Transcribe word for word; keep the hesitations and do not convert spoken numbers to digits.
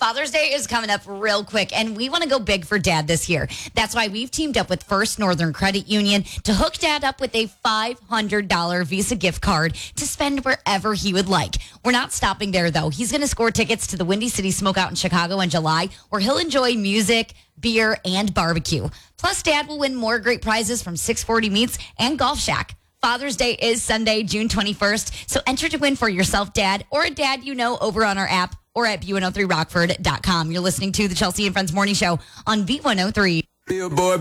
Father's Day is coming up real quick, and we want to go big for Dad this year. That's why we've teamed up with First Northern Credit Union to hook Dad up with a five hundred dollars Visa gift card to spend wherever he would like. We're not stopping there, though. He's going to score tickets to the Windy City Smokeout in Chicago in July, where he'll enjoy music, beer, and barbecue. Plus, Dad will win more great prizes from six forty Meats and Golf Shack. Father's Day is Sunday, June twenty-first, so enter to win for yourself, Dad, or a dad you know over on our app or at B one oh three rockford dot com. You're listening to the Chelsea and Friends Morning Show on B one oh three. Billboard